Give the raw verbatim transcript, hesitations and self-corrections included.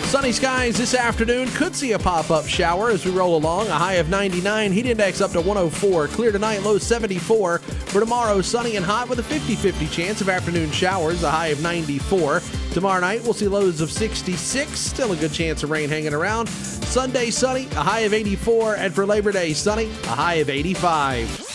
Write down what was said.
Sunny skies this afternoon. Could see a pop-up shower as we roll along. A high of ninety-nine. Heat index up to one oh four. Clear tonight, low seventy-four. For tomorrow, sunny and hot with a fifty-fifty chance of afternoon showers. A high of ninety-four. Tomorrow night, we'll see lows of sixty-six. Still a good chance of rain hanging around. Sunday, sunny. A high of eighty-four. And for Labor Day, sunny. A high of eighty-five.